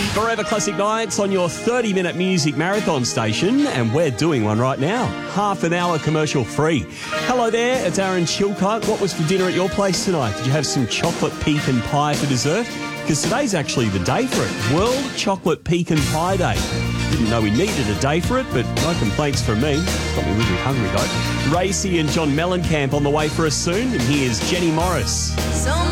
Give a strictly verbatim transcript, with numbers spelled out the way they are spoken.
Forever Classic Nights on your thirty-minute music marathon station, and we're doing one right now. Half an hour commercial free. Hello there, it's Aaron Chilcott. What was for dinner at your place tonight? Did you have some chocolate pecan pie for dessert? Because today's actually the day for it. World Chocolate Pecan Pie Day. Didn't know we needed a day for it, but no complaints from me. Got me really hungry though. Racy and John Mellencamp on the way for us soon, and here's Jenny Morris. So